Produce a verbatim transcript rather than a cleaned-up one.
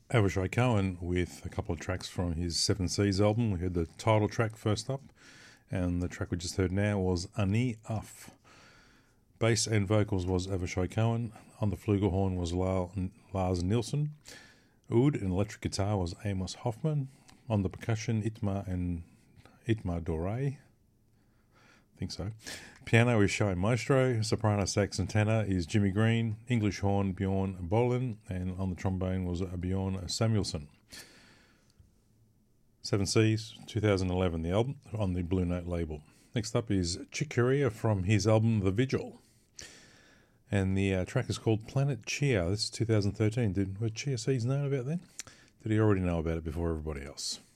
Avishai Cohen with a couple of tracks from his Seven Seas album. We heard the title track first up, and the track we just heard now was Ani Af. Bass and vocals was Avishai Cohen. On the flugelhorn was Lars Nilsson. Oud and electric guitar was Amos Hoffman. On the percussion, Itmar and Itmar Dore. I think so. Piano is Shai Maestro. Soprano, sax and tenor is Jimmy Green. English horn, Bjorn Bolin. And on the trombone was Bjorn Samuelson. Seven Seas, two thousand eleven, the album, on the Blue Note label. Next up is Chick Corea from his album The Vigil. And the uh, track is called Planet Chia. This is two thousand thirteen. Did, were Chia Seeds known about then? Did he already know about it before everybody else?